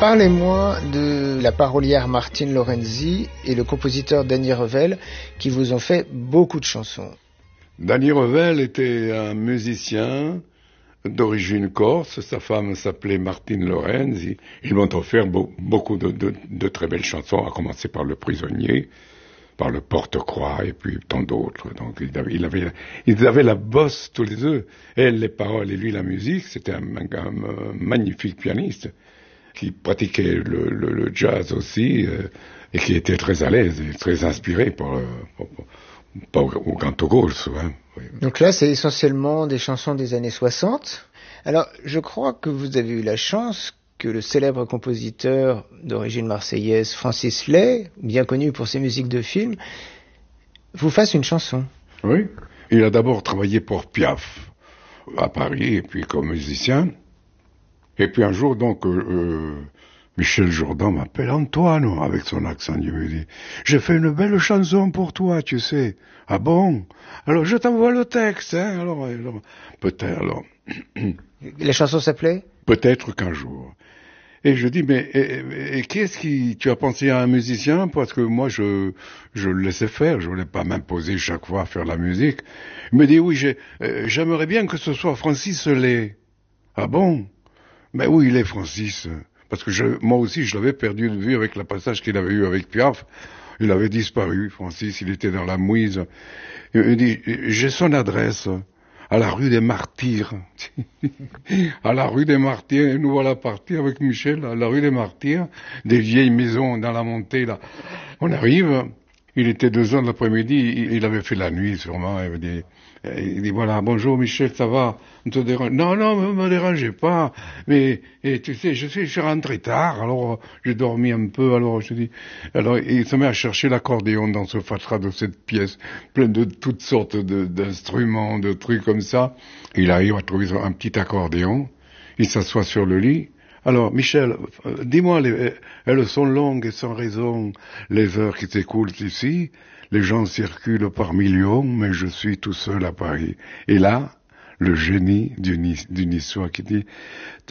Parlez-moi de la parolière Martine Lorenzi et le compositeur Danny Revel qui vous ont fait beaucoup de chansons. Danny Revel était un musicien d'origine corse, sa femme s'appelait Martine Lorenzi. Ils m'ont offert beaucoup de très belles chansons, à commencer par Le Prisonnier, par Le Porte-Croix et puis tant d'autres. Donc ils avaient la bosse tous les deux. Elle les paroles et lui la musique. C'était un magnifique pianiste qui pratiquait le jazz aussi et qui était très à l'aise et très inspiré au canto corso. Hein. Oui. Donc là, c'est essentiellement des chansons des années 60. Alors, je crois que vous avez eu la chance que le célèbre compositeur d'origine marseillaise Francis Lay, bien connu pour ses musiques de films, vous fasse une chanson. Oui, il a d'abord travaillé pour Piaf à Paris et puis comme musicien. Et puis un jour, donc, Michel Jourdan m'appelle Antoine, avec son accent, il me dit « J'ai fait une belle chanson pour toi, tu sais. » « Ah bon? Alors je t'envoie le texte, hein. Alors peut-être, alors... » La chanson s'appelait ? Peut-être qu'un jour. Et je dis, mais et qu'est-ce qui... Tu as pensé à un musicien? Parce que moi, je le laissais faire, je voulais pas m'imposer chaque fois à faire la musique. Il me dit, oui, j'aimerais bien que ce soit Francis Lay. Ah bon? Mais où il est, Francis? Parce que moi aussi, je l'avais perdu de vue avec le passage qu'il avait eu avec Piaf. Il avait disparu, Francis, il était dans la mouise. Il me dit, j'ai son adresse, à la rue des Martyrs. À la rue des Martyrs, et nous voilà partis avec Michel, à la rue des Martyrs, des vieilles maisons dans la montée, là. On arrive, il était 2h de l'après-midi, il avait fait la nuit sûrement, il dit voilà, bonjour Michel, ça va? On te dérange? Non, ne me dérangez pas, mais tu sais, je suis rentré tard, alors j'ai dormi un peu, alors il se met à chercher l'accordéon dans ce fatras de cette pièce, plein de toutes sortes d'instruments, de trucs comme ça. Il arrive à trouver un petit accordéon, il s'assoit sur le lit. Alors, Michel, dis-moi, elles sont longues et sans raison, les heures qui s'écoulent ici. Les gens circulent par millions, mais je suis tout seul à Paris. Et là, le génie d'une histoire qui dit